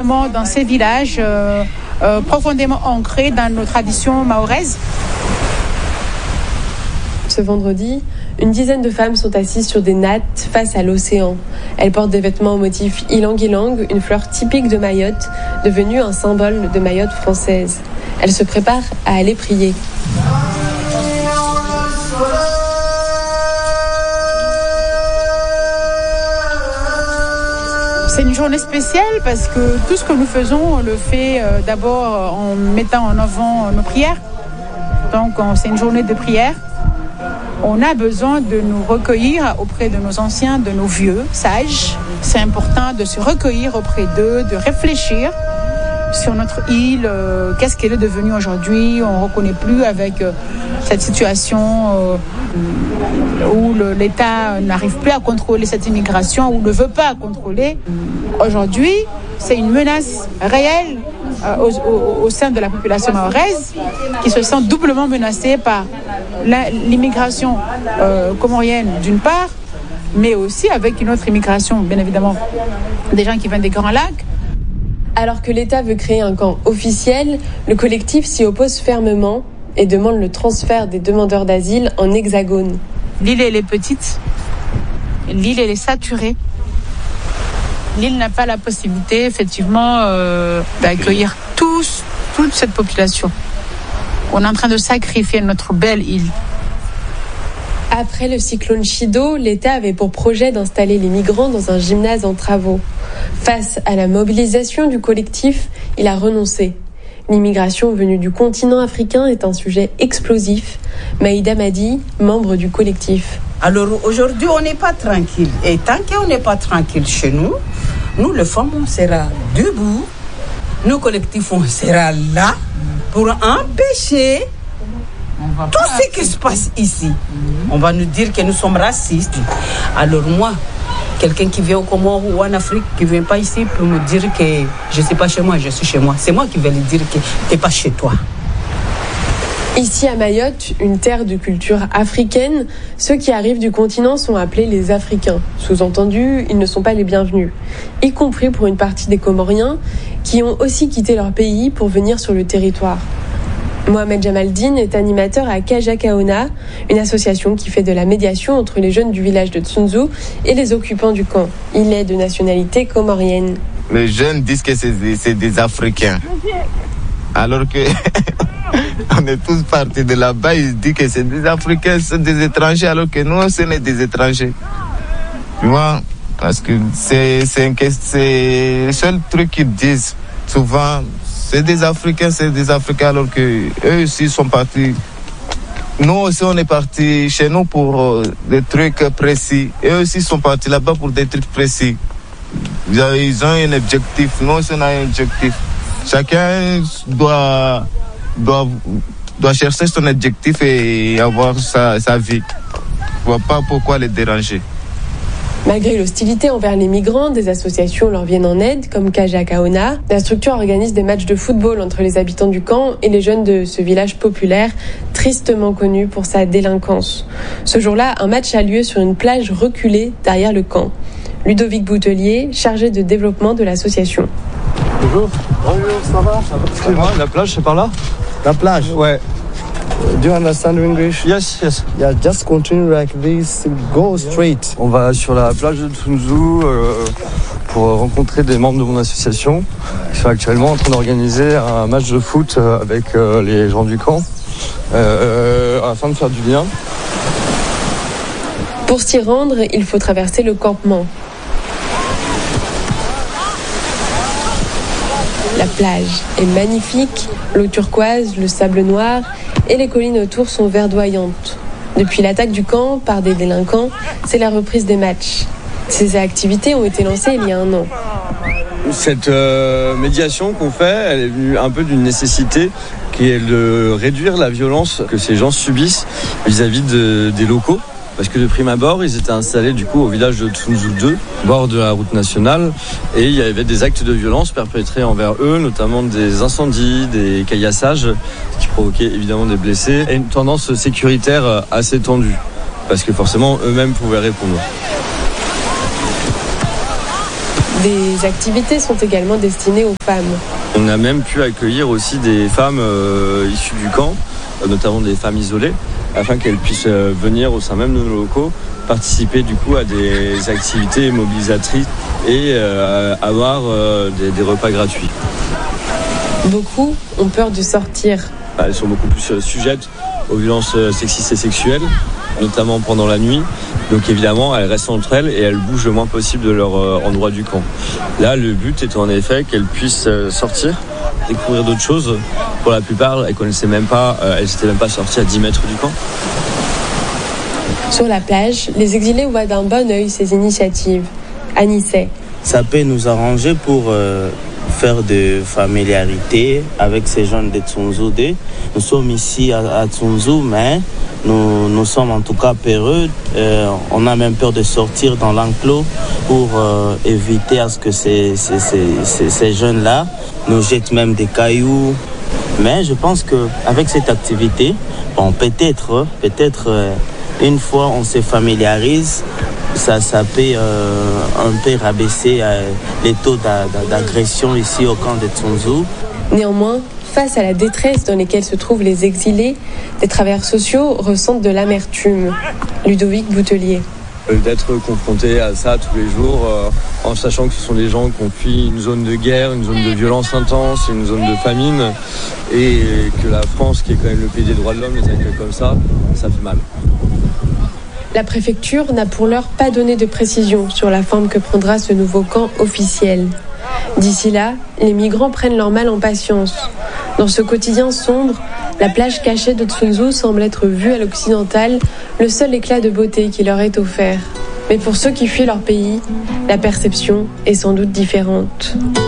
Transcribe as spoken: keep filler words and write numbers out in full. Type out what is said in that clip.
vraiment dans ces villages euh, euh, profondément ancrés dans nos traditions mahoraises. Ce vendredi, une dizaine de femmes sont assises sur des nattes face à l'océan. Elles portent des vêtements au motif ylang-ylang, une fleur typique de Mayotte, devenue un symbole de Mayotte française. Elles se préparent à aller prier. C'est une journée spéciale parce que tout ce que nous faisons, on le fait euh, d'abord en mettant en avant nos prières. Donc on, c'est une journée de prière. On a besoin de nous recueillir auprès de nos anciens, de nos vieux sages. C'est important de se recueillir auprès d'eux, de réfléchir sur notre île, euh, qu'est-ce qu'elle est devenue aujourd'hui. On ne reconnaît plus avec euh, cette situation euh, où le, l'État n'arrive plus à contrôler cette immigration ou ne veut pas contrôler. Aujourd'hui, c'est une menace réelle euh, au, au, au sein de la population mahoraise qui se sent doublement menacée par la, l'immigration euh, comorienne d'une part, mais aussi avec une autre immigration, bien évidemment, des gens qui viennent des Grands Lacs. Alors que l'État veut créer un camp officiel, le collectif s'y oppose fermement et demande le transfert des demandeurs d'asile en hexagone. L'île, elle est petite. L'île, elle est saturée. L'île n'a pas la possibilité, effectivement, euh, d'accueillir tous, toute cette population. On est en train de sacrifier notre belle île. Après le cyclone Chido, l'État avait pour projet d'installer les migrants dans un gymnase en travaux. Face à la mobilisation du collectif, il a renoncé. L'immigration venue du continent africain est un sujet explosif. Maïda Madi, membre du collectif. Alors aujourd'hui, on n'est pas tranquille. Et tant qu'on n'est pas tranquille chez nous, nous, les femmes, on sera debout. Nous, collectifs, on sera là pour empêcher tout ce qui se passe ici. On va nous dire que nous sommes racistes. Alors moi, quelqu'un qui vient au Comores ou en Afrique, qui ne vient pas ici, peut me dire que je ne suis pas chez moi, je suis chez moi. C'est moi qui vais lui dire que tu n'es pas chez toi. Ici à Mayotte, une terre de culture africaine, ceux qui arrivent du continent sont appelés les Africains. Sous-entendu, ils ne sont pas les bienvenus, y compris pour une partie des Comoriens qui ont aussi quitté leur pays pour venir sur le territoire. Mohamed Jamaldine est animateur à Kajakaona, une association qui fait de la médiation entre les jeunes du village de Tsunzu et les occupants du camp. Il est de nationalité comorienne. Les jeunes disent que c'est des, c'est des Africains, alors que on est tous partis de là-bas. Ils disent que c'est des Africains, c'est des étrangers, alors que nous, ce n'est des étrangers. Tu vois, parce que c'est, c'est, un, c'est le seul truc qu'ils disent souvent. C'est des Africains, c'est des Africains, alors qu'eux aussi sont partis. Nous aussi, on est partis chez nous pour euh, des trucs précis. Eux aussi sont partis là-bas pour des trucs précis. Ils ont un objectif, nous aussi on a un objectif. Chacun doit, doit, doit chercher son objectif et avoir sa, sa vie. Je ne vois pas pourquoi les déranger. Malgré l'hostilité envers les migrants, des associations leur viennent en aide, comme Kajakaona. La structure organise des matchs de football entre les habitants du camp et les jeunes de ce village populaire, tristement connu pour sa délinquance. Ce jour-là, un match a lieu sur une plage reculée derrière le camp. Ludovic Boutelier, chargé de développement de l'association. Bonjour. Bonjour, ça va? Excuse-moi, la plage, c'est par là? La plage? Ouais. Do you understand English? Yes, yes. Yeah, just continue like this, go straight. On va sur la plage de Tsunzu euh, pour rencontrer des membres de mon association qui sont actuellement en train d'organiser un match de foot avec euh, les gens du camp euh, afin de faire du lien. Pour s'y rendre, il faut traverser le campement. La plage est magnifique, l'eau turquoise, le sable noir et les collines autour sont verdoyantes. Depuis l'attaque du camp par des délinquants, c'est la reprise des matchs. Ces activités ont été lancées il y a un an. Cette euh, médiation qu'on fait, elle est venue un peu d'une nécessité qui est de réduire la violence que ces gens subissent vis-à-vis de, des locaux. Parce que de prime abord, ils étaient installés du coup au village de Tsunzu deux, bord de la route nationale, et il y avait des actes de violence perpétrés envers eux, notamment des incendies, des caillassages, qui provoquaient évidemment des blessés, et une tendance sécuritaire assez tendue, parce que forcément eux-mêmes pouvaient répondre. Des activités sont également destinées aux femmes. On a même pu accueillir aussi des femmes euh, issues du camp, notamment des femmes isolées, afin qu'elles puissent euh, venir au sein même de nos locaux, participer du coup à des activités mobilisatrices et euh, avoir euh, des, des repas gratuits. Beaucoup ont peur de sortir. Elles sont beaucoup plus euh, sujettes aux violences sexistes et sexuelles, notamment pendant la nuit. Donc évidemment, elles restent entre elles et elles bougent le moins possible de leur euh, endroit du camp. Là, le but est en effet qu'elles puissent euh, sortir, découvrir d'autres choses. Pour la plupart, elles ne connaissaient même pas, euh, elles n'étaient même pas sorties à dix mètres du camp. Sur la plage, les exilés voient d'un bon œil ces initiatives. Anissé. Ça peut nous arranger pour euh, faire de familiarité avec ces jeunes de Tsunzu deux. Nous sommes ici à, à Tsunzu, mais nous, nous sommes en tout cas peureux. Euh, on a même peur de sortir dans l'enclos pour euh, éviter à ce que ces, ces, ces, ces, ces jeunes-là nous jettent même des cailloux. Mais je pense qu'avec cette activité, bon, peut-être, peut-être euh, une fois on se familiarise, ça, ça peut euh, un peu rabaisser euh, les taux d'a, d'agression ici au camp de Tsunzu. Néanmoins, face à la détresse dans laquelle se trouvent les exilés, les travailleurs sociaux ressentent de l'amertume. Ludovic Boutelier. D'être confronté à ça tous les jours, euh, en sachant que ce sont des gens qui ont fui une zone de guerre, une zone de violence intense, une zone de famine, et que la France, qui est quand même le pays des droits de l'homme, les accueille comme ça, ça fait mal. La préfecture n'a pour l'heure pas donné de précision sur la forme que prendra ce nouveau camp officiel. D'ici là, les migrants prennent leur mal en patience. Dans ce quotidien sombre, la plage cachée de Tsunzu semble être vue à l'occidental, le seul éclat de beauté qui leur est offert. Mais pour ceux qui fuient leur pays, la perception est sans doute différente.